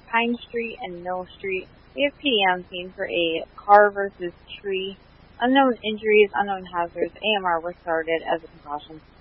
Pine Street and Mill Street. We have PD on scene for a car versus tree. Unknown injuries, unknown hazards. AMR was started as a precaution.